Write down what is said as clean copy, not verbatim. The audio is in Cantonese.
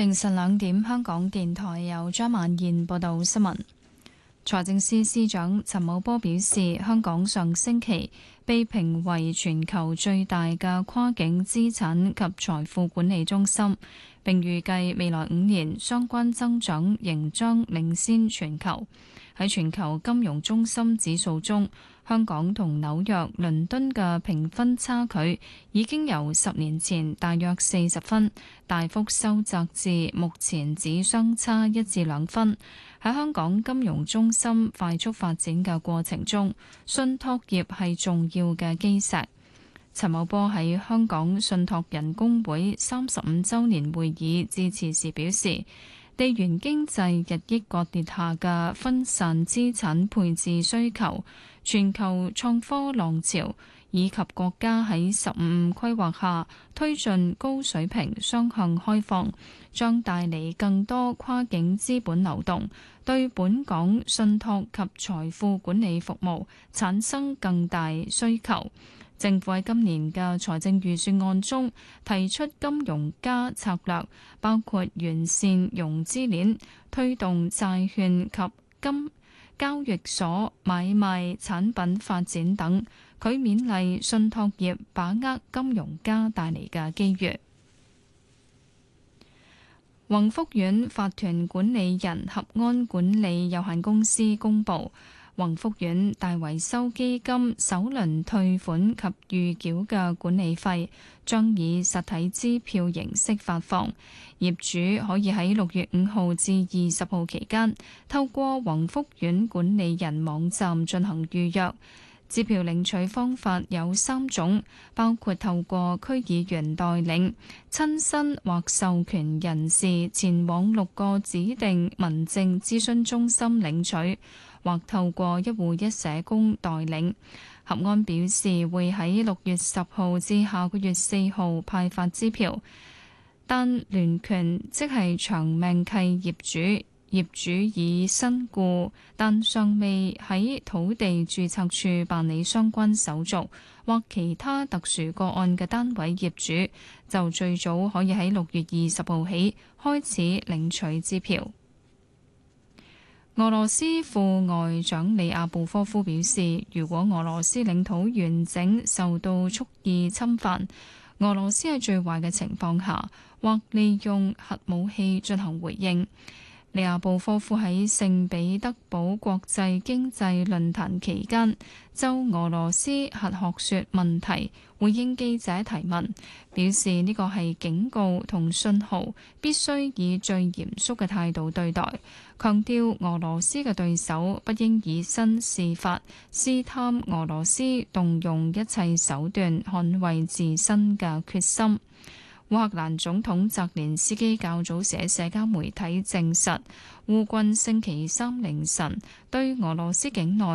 凌晨2點，香港電台由張曼燕報道新聞。財政司司長陳茂波表示，香港上星期被評為全球最大嘅跨境資產及財富管理中心，並預計未來5年相關增長仍將領先全球。喺全球金融中心指數中，香港同紐約、倫敦嘅評分差距已經由10年前大約40分，大幅收窄至目前只相差1至2分。喺香港金融中心快速發展嘅過程中，信託業係重要嘅基石。陳茂波喺香港信託人工會35週年會議致辭時表示，地緣經濟日益割裂下嘅分散資產配置需求、全球創科浪潮，以及國家喺15規劃下推進高水平雙向開放，將帶嚟更多跨境資本流動，對本港信託及財富管理服務產生更大需求。政府喺今年嘅財政預算案中提出金融加策略，包括完善融資鏈、推動債券及金交易所買賣產品發展等。佢勉勵信託業把握金融加帶嚟嘅機遇。宏福苑法團管理人合安管理有限公司公布，宏福苑大維修基金首輪退款及預繳嘅管理費將以實體支票形式發放，業主可以喺6月5號至20號期間透過宏福苑管理人網站進行預約。支票領取方法有3種，包括透過區議員代領、親身或授權人士前往6個指定民政諮詢中心領取，或透過一戶一社工代領。合安表示會喺6月10號至下個月4號派發支票，但聯權即係長命契業主已身故，但尚未喺土地註冊處辦理相關手續，或其他特殊個案嘅單位業主，就最早可以喺6月20號起開始領取支票。俄羅斯副外長里亞布科夫表示，如果俄羅斯領土完整受到蓄意侵犯，俄羅斯喺最壞嘅情況下，或利用核武器進行回應。里亞布科夫喺聖彼得堡國際經濟論壇期間，就俄羅斯核學說問題回應記者提問，表示呢個係警告同信號，必須以最嚴肅嘅態度對待，強調俄羅斯嘅對手不應以身試法，試探俄羅斯動用一切手段捍衛自身嘅決心。烏克蘭總統澤連斯基較早時喺社交媒體證實，烏軍星期三凌晨對俄羅斯境內